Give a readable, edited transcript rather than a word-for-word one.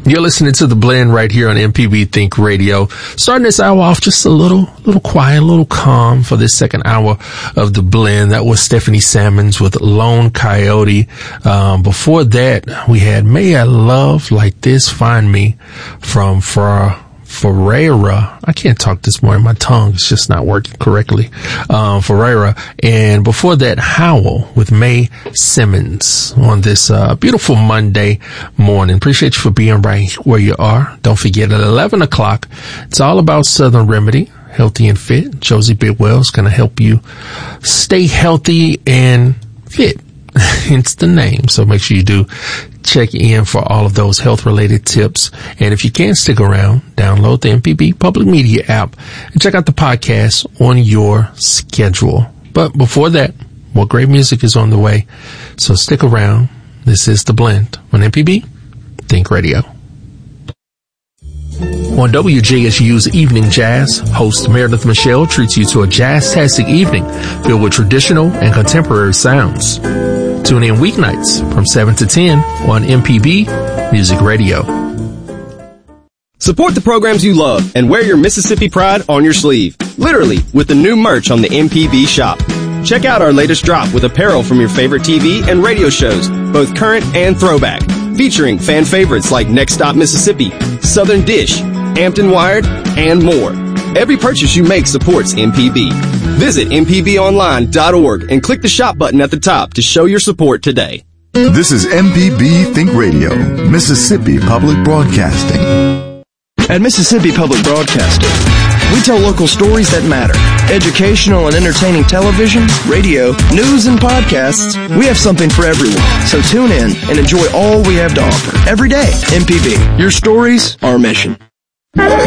You're listening to The Blend right here on MPB Think Radio. Starting this hour off just a little quiet, a little calm for this second hour of The Blend. That was Stephanie Sammons with Lone Coyote. Before that, we had May I Love Like This Find Me from Ferreira. I can't talk this morning. My tongue is just not working correctly. Ferreira. And before that, Howl with Mae Simmons on this beautiful Monday morning. Appreciate you for being right where you are. Don't forget at 11 o'clock, it's all about Southern Remedy, Healthy and Fit. Josie Bidwell is going to help you stay healthy and fit. Hence the name. So make sure you do check in for all of those health related tips. And if you can't stick around, download the MPB Public Media app and check out the podcast on your schedule. But before that, more great music is on the way. So stick around. This is The Blend on MPB Think Radio. On WJSU's Evening Jazz, host Meredith Michelle treats you to a jazz-tastic evening filled with traditional and contemporary sounds. Tune in weeknights from 7 to 10 on MPB Music Radio. Support the programs you love and wear your Mississippi pride on your sleeve, literally, with the new merch on the MPB shop. Check out our latest drop with apparel from your favorite TV and radio shows, both current and throwback, featuring fan favorites like Next Stop Mississippi, Southern Dish, Hampton Wired, and more. Every purchase you make supports MPB. Visit mpbonline.org and click the shop button at the top to show your support today. This is MPB Think Radio, Mississippi Public Broadcasting. At Mississippi Public Broadcasting, we tell local stories that matter. Educational and entertaining television, radio, news, and podcasts. We have something for everyone. So tune in and enjoy all we have to offer. Every day, MPB. Your stories, our mission.